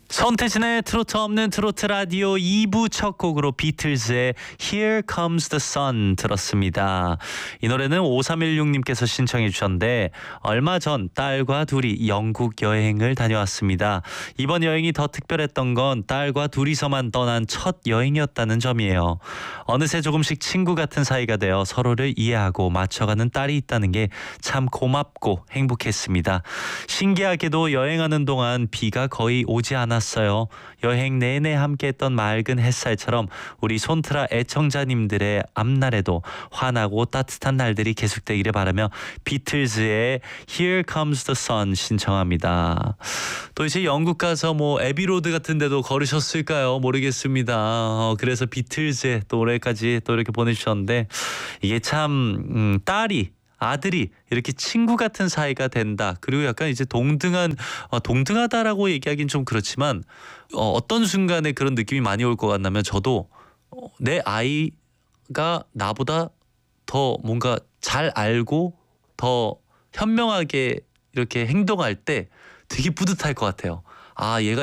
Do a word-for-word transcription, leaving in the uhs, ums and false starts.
손태진의 트로트 없는 트로트 라디오 이 부 첫 곡으로 비틀즈의 Here Comes the Sun 들었습니다. 이 노래는 오삼일육 님께서 신청해 주셨는데 얼마 전 딸과 둘이 영국 여행을 다녀왔습니다. 이번 여행이 더 특별했던 건 딸과 둘이서만 떠난 첫 여행이었다는 점이에요. 어느새 조금씩 친구 같은 사이가 되어 서로를 이해하고 맞춰가는 딸이 있다는 게 참 고맙고 행복했습니다. 신기하게도 여행하는 동안 비가 거의 오지 않았어요. 여행 내내 함께했던 맑은 햇살처럼 우리 손트라 애청자님들의 앞날에도 환하고 따뜻한 날들이 계속되기를 바라며 비틀즈의 Here Comes the Sun 신청합니다. 또 이제 영국 가서 뭐 에비로드 같은 데도 걸으셨을까요? 모르겠습니다. 어, 그래서 비틀즈의 노래까지 또 이렇게 보내주셨는데 이게 참 음, 딸이 아들이 이렇게 친구 같은 사이가 된다. 그리고 약간 이제 동등한 어, 동등하다라고 얘기하긴 좀 그렇지만 어, 어떤 순간에 그런 느낌이 많이 올 것 같냐면 저도 어, 내 아이가 나보다 더 뭔가 잘 알고 더 현명하게 이렇게 행동할 때 되게 뿌듯할 것 같아요. 아, 얘가